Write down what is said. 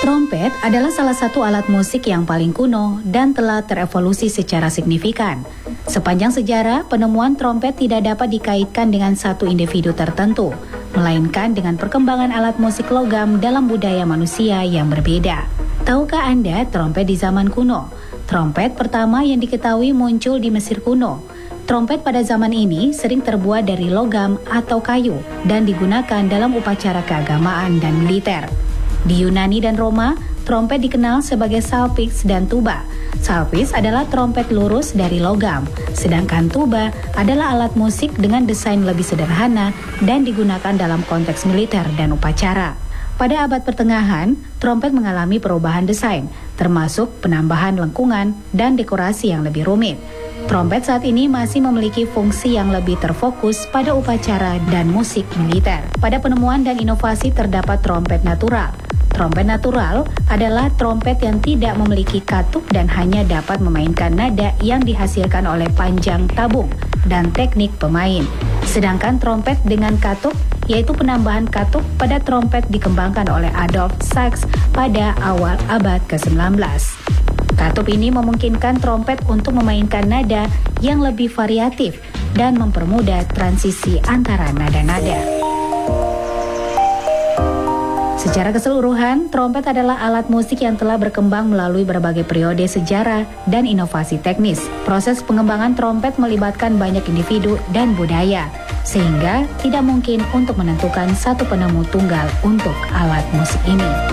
Trompet adalah salah satu alat musik yang paling kuno dan telah terevolusi secara signifikan. Sepanjang sejarah, penemuan trompet tidak dapat dikaitkan dengan satu individu tertentu, melainkan dengan perkembangan alat musik logam dalam budaya manusia yang berbeda. Tahukah Anda trompet di zaman kuno? Trompet pertama yang diketahui muncul di Mesir kuno. Trompet pada zaman ini sering terbuat dari logam atau kayu dan digunakan dalam upacara keagamaan dan militer. Di Yunani dan Roma, trompet dikenal sebagai salpix dan tuba. Salpix adalah trompet lurus dari logam, sedangkan tuba adalah alat musik dengan desain lebih sederhana dan digunakan dalam konteks militer dan upacara. Pada abad pertengahan, trompet mengalami perubahan desain, termasuk penambahan lengkungan dan dekorasi yang lebih rumit. Trompet saat ini masih memiliki fungsi yang lebih terfokus pada upacara dan musik militer. Pada penemuan dan inovasi terdapat trompet natural. Trompet natural adalah trompet yang tidak memiliki katup dan hanya dapat memainkan nada yang dihasilkan oleh panjang tabung dan teknik pemain. Sedangkan trompet dengan katup, yaitu penambahan katup pada trompet dikembangkan oleh Adolf Sax pada awal abad ke-19. Katup ini memungkinkan trompet untuk memainkan nada yang lebih variatif dan mempermudah transisi antara nada-nada. Secara keseluruhan, trompet adalah alat musik yang telah berkembang melalui berbagai periode sejarah dan inovasi teknis. Proses pengembangan trompet melibatkan banyak individu dan budaya, sehingga tidak mungkin untuk menentukan satu penemu tunggal untuk alat musik ini.